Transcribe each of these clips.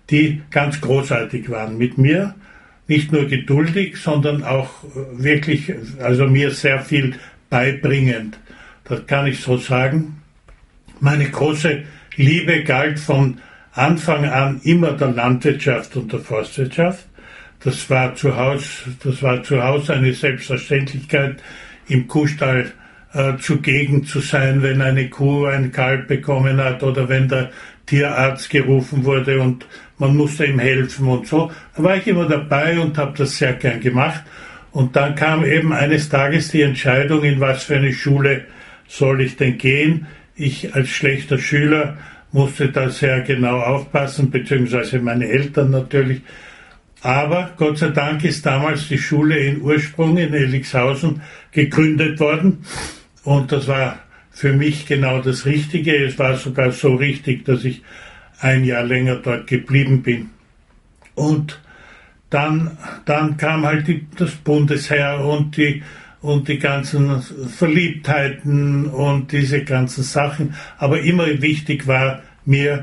die ganz großartig waren mit mir. Nicht nur geduldig, sondern auch wirklich, also mir sehr viel beibringend. Das kann ich so sagen. Meine große Liebe galt von Anfang an immer der Landwirtschaft und der Forstwirtschaft. Das war zu Hause eine Selbstverständlichkeit, im Kuhstall zugegen zu sein, wenn eine Kuh ein Kalb bekommen hat oder wenn der Tierarzt gerufen wurde und man musste ihm helfen und so. Da war ich immer dabei und habe das sehr gern gemacht. Und dann kam eben eines Tages die Entscheidung, in was für eine Schule soll ich denn gehen. Ich als schlechter Schüler musste da sehr genau aufpassen, beziehungsweise meine Eltern natürlich. Aber Gott sei Dank ist damals die Schule in Ursprung in Elixhausen gegründet worden. Und das war für mich genau das Richtige. Es war sogar so richtig, dass ich ein Jahr länger dort geblieben bin. Und dann kam halt das Bundesheer und die ganzen Verliebtheiten und diese ganzen Sachen. Aber immer wichtig war mir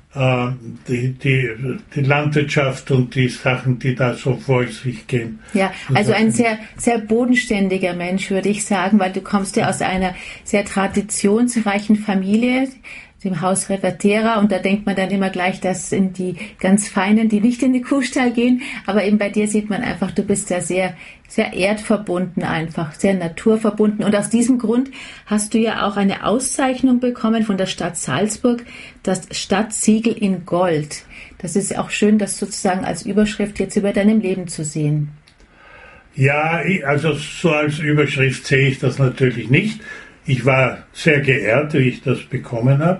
die Landwirtschaft und die Sachen, die da so vor sich gehen. Ja, also ein sehr, sehr bodenständiger Mensch, würde ich sagen, weil du kommst ja aus einer sehr traditionsreichen Familie, dem Haus Revertera, und da denkt man dann immer gleich, das sind die ganz Feinen, die nicht in den Kuhstall gehen, aber eben bei dir sieht man einfach, du bist ja sehr, sehr erdverbunden einfach, sehr naturverbunden, und aus diesem Grund hast du ja auch eine Auszeichnung bekommen von der Stadt Salzburg, das Stadtsiegel in Gold. Das ist auch schön, das sozusagen als Überschrift jetzt über deinem Leben zu sehen. Ja, also so als Überschrift sehe ich das natürlich nicht. Ich war sehr geehrt, wie ich das bekommen habe,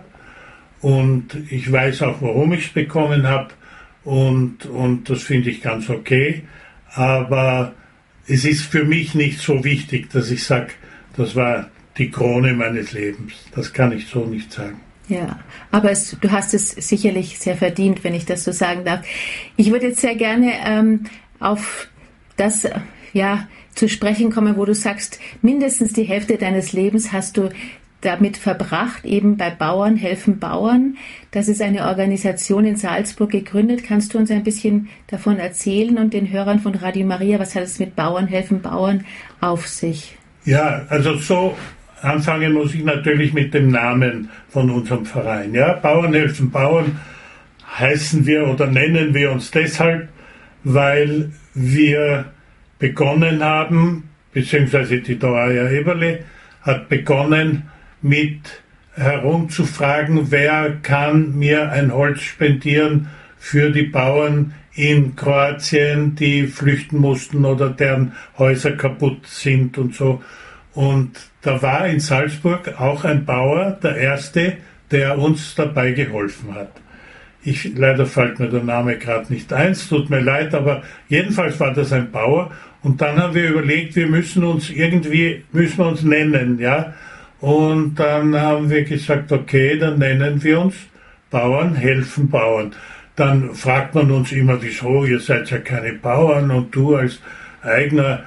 und ich weiß auch, warum ich es bekommen habe, und das finde ich ganz okay, aber es ist für mich nicht so wichtig, dass ich sage, das war die Krone meines Lebens. Das kann ich so nicht sagen. Ja, aber du hast es sicherlich sehr verdient, wenn ich das so sagen darf. Ich würde jetzt sehr gerne auf das, zu sprechen kommen, wo du sagst, mindestens die Hälfte deines Lebens hast du damit verbracht, eben bei Bauern helfen Bauern. Das ist eine Organisation in Salzburg gegründet. Kannst du uns ein bisschen davon erzählen und den Hörern von Radio Maria, was hat es mit Bauern helfen Bauern auf sich? Ja, also so anfangen muss ich natürlich mit dem Namen von unserem Verein. Ja, Bauern helfen Bauern heißen wir oder nennen wir uns deshalb, weil wir begonnen haben, beziehungsweise die Doria Eberle hat begonnen mit herumzufragen, wer kann mir ein Holz spendieren für die Bauern in Kroatien, die flüchten mussten oder deren Häuser kaputt sind und so. Und da war in Salzburg auch ein Bauer, der erste, der uns dabei geholfen hat. Leider fällt mir der Name gerade nicht ein, es tut mir leid, aber jedenfalls war das ein Bauer. Und dann haben wir überlegt, wir müssen uns nennen, ja. Und dann haben wir gesagt, okay, dann nennen wir uns Bauern helfen Bauern. Dann fragt man uns immer, wieso, ihr seid ja keine Bauern und du als eigener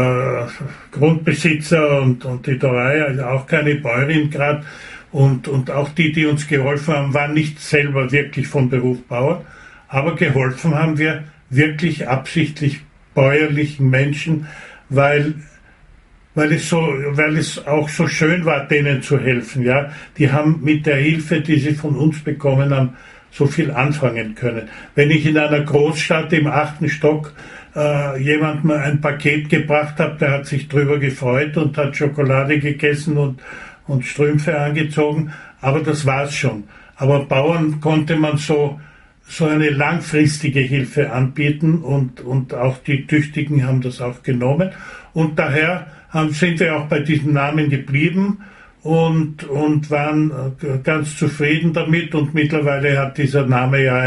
Grundbesitzer und die Doraya ist auch keine Bäuerin gerade. Und auch die uns geholfen haben, waren nicht selber wirklich von Beruf Bauer, aber geholfen haben wir wirklich absichtlich bäuerlichen Menschen, weil es auch so schön war, denen zu helfen. Ja, die haben mit der Hilfe, die sie von uns bekommen haben, so viel anfangen können. Wenn ich in einer Großstadt im 8. Stock jemandem ein Paket gebracht habe, der hat sich drüber gefreut und hat Schokolade gegessen und Strümpfe angezogen, aber das war's schon. Aber Bauern konnte man so eine langfristige Hilfe anbieten und auch die Tüchtigen haben das auch genommen. Und daher sind wir auch bei diesem Namen geblieben und waren ganz zufrieden damit. Und mittlerweile hat dieser Name ja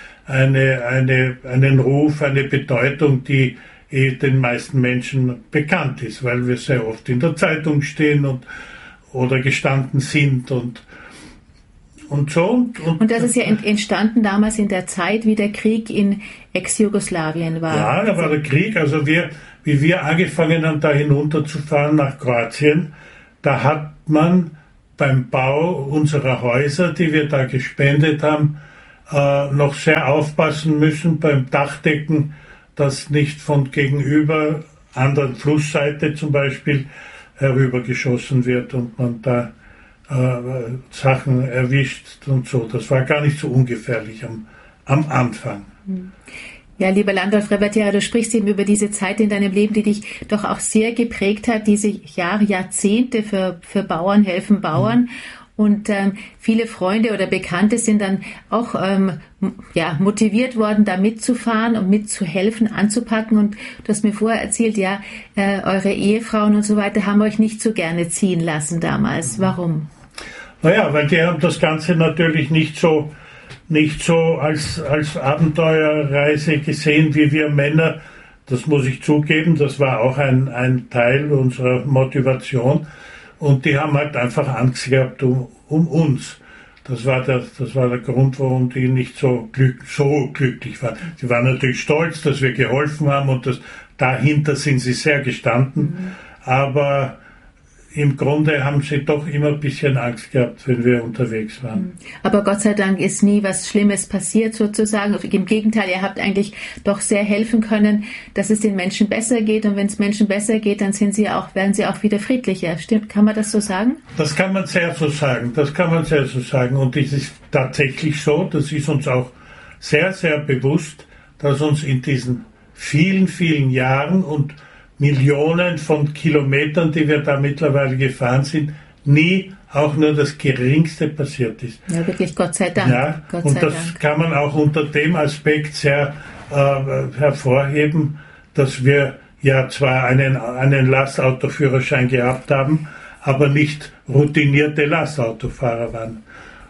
einen Ruf, eine Bedeutung, die den meisten Menschen bekannt ist, weil wir sehr oft in der Zeitung stehen oder gestanden sind und so. Und das ist ja entstanden damals in der Zeit, wie der Krieg in Ex-Jugoslawien war. Ja, da war der Krieg. Also wie wir angefangen haben, da hinunterzufahren nach Kroatien, da hat man beim Bau unserer Häuser, die wir da gespendet haben, noch sehr aufpassen müssen beim Dachdecken, dass nicht von gegenüber, anderen Flussseite zum Beispiel, herübergeschossen wird und man da Sachen erwischt und so. Das war gar nicht so ungefährlich am Anfang. Ja, lieber Landolf Revertera, du sprichst eben über diese Zeit in deinem Leben, die dich doch auch sehr geprägt hat, diese Jahrzehnte für Bauern helfen Bauern. Und viele Freunde oder Bekannte sind dann auch motiviert worden, da mitzufahren und mitzuhelfen, anzupacken. Und du hast mir vorher erzählt, eure Ehefrauen und so weiter haben euch nicht so gerne ziehen lassen damals. Warum? Naja, weil die haben das Ganze natürlich nicht so als Abenteuerreise gesehen wie wir Männer. Das muss ich zugeben, das war auch ein Teil unserer Motivation. Und die haben halt einfach Angst gehabt um uns. Das war der Grund, warum die nicht so glücklich waren. Sie waren natürlich stolz, dass wir geholfen haben und dahinter sind sie sehr gestanden. Aber im Grunde haben sie doch immer ein bisschen Angst gehabt, wenn wir unterwegs waren. Aber Gott sei Dank ist nie was Schlimmes passiert sozusagen. Im Gegenteil, ihr habt eigentlich doch sehr helfen können, dass es den Menschen besser geht. Und wenn es Menschen besser geht, dann werden sie auch wieder friedlicher. Stimmt, kann man das so sagen? Das kann man sehr so sagen. Und es ist tatsächlich so, das ist uns auch sehr, sehr bewusst, dass uns in diesen vielen, vielen Jahren und Millionen von Kilometern, die wir da mittlerweile gefahren sind, nie auch nur das Geringste passiert ist. Ja, wirklich, Gott sei Dank. Ja, und das kann man auch unter dem Aspekt sehr hervorheben, dass wir ja zwar einen Lastautoführerschein gehabt haben, aber nicht routinierte Lastautofahrer waren.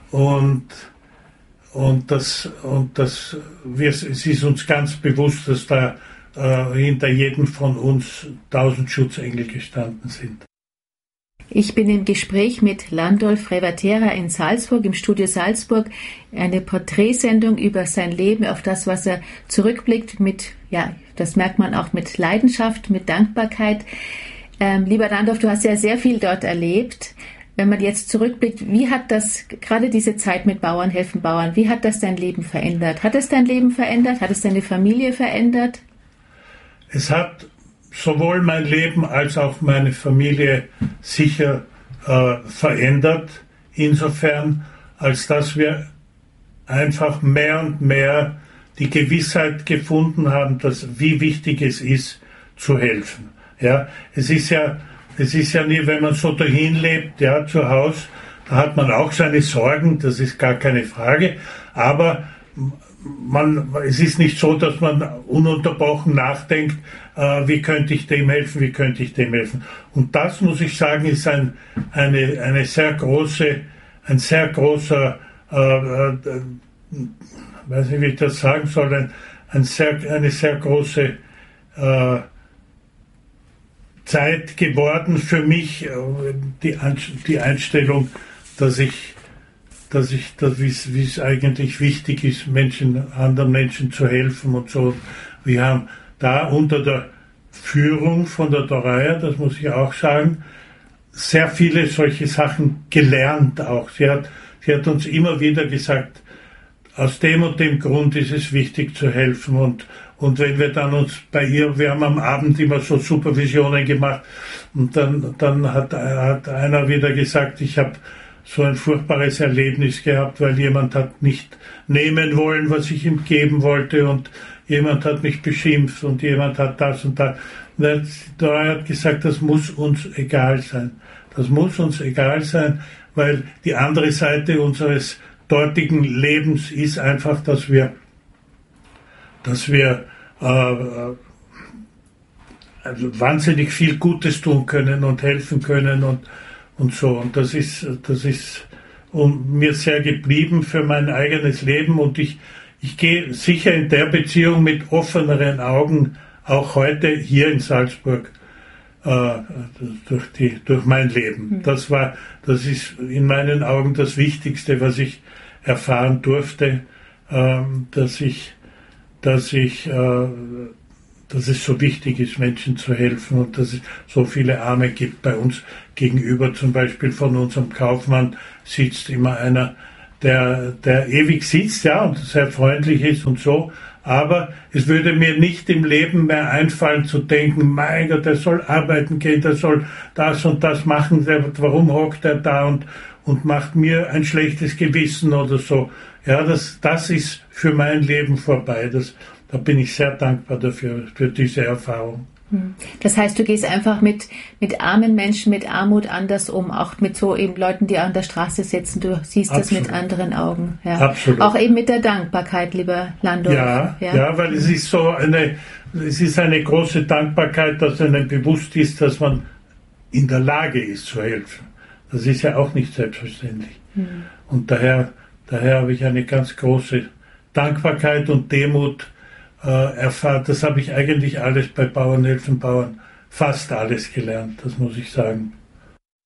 Es ist uns ganz bewusst, dass da hinter jedem von uns 1000 Schutzengel gestanden sind. Ich bin im Gespräch mit Landolf Revertera in Salzburg, im Studio Salzburg, eine Porträtsendung über sein Leben, auf das, was er zurückblickt, das merkt man auch mit Leidenschaft, mit Dankbarkeit. Lieber Landolf, du hast ja sehr viel dort erlebt. Wenn man jetzt zurückblickt, wie hat das, gerade diese Zeit mit Bauern helfen Bauern, wie hat das dein Leben verändert? Hat es dein Leben verändert? Hat es deine Familie verändert? Es hat sowohl mein Leben als auch meine Familie sicher verändert, insofern, als dass wir einfach mehr und mehr die Gewissheit gefunden haben, wie wichtig es ist, zu helfen. Ja, es ist ja nie, wenn man so dahin lebt, ja, zu Hause, da hat man auch seine Sorgen, das ist gar keine Frage, aber es ist nicht so, dass man ununterbrochen nachdenkt, wie könnte ich dem helfen. Und das, muss ich sagen, ist ein sehr großer, weiß nicht, wie ich das sagen soll, eine sehr große Zeit geworden für mich, die Einstellung, wie es eigentlich wichtig ist, anderen Menschen zu helfen und so. Wir haben da unter der Führung von der Doraya, das muss ich auch sagen, sehr viele solche Sachen gelernt auch. Sie hat uns immer wieder gesagt, aus dem und dem Grund ist es wichtig zu helfen und wenn wir dann uns wir haben am Abend immer so Supervisionen gemacht und dann hat einer wieder gesagt, ich habe so ein furchtbares Erlebnis gehabt, weil jemand hat nicht nehmen wollen, was ich ihm geben wollte und jemand hat mich beschimpft und jemand hat das und das. Und er hat gesagt, das muss uns egal sein. Das muss uns egal sein, weil die andere Seite unseres dortigen Lebens ist einfach, dass wir also wahnsinnig viel Gutes tun können und helfen können und so. Und das ist mir sehr geblieben für mein eigenes Leben und ich gehe sicher in der Beziehung mit offeneren Augen auch heute hier in Salzburg durch mein Leben. Das ist in meinen Augen das Wichtigste, was ich erfahren durfte, dass es so wichtig ist, Menschen zu helfen und dass es so viele Arme gibt. Bei uns gegenüber zum Beispiel von unserem Kaufmann sitzt immer einer der ewig sitzt, ja, und sehr freundlich ist und so. Aber es würde mir nicht im Leben mehr einfallen zu denken, mein Gott, der soll arbeiten gehen, der soll das und das machen, warum hockt er da und macht mir ein schlechtes Gewissen oder so. Ja, das ist für mein Leben vorbei. Da bin ich sehr dankbar dafür, für diese Erfahrung. Das heißt, du gehst einfach mit armen Menschen, mit Armut anders um, auch mit so eben Leuten, die an der Straße sitzen. Du siehst Absolut. das mit anderen Augen. Ja. Absolut. Auch eben mit der Dankbarkeit, lieber Landolf. Ja, weil es ist eine große Dankbarkeit, dass einem bewusst ist, dass man in der Lage ist zu helfen. Das ist ja auch nicht selbstverständlich. Und daher habe ich eine ganz große Dankbarkeit und Demut erfahrt. Das habe ich eigentlich alles bei Bauern helfen Bauern, fast alles gelernt, das muss ich sagen.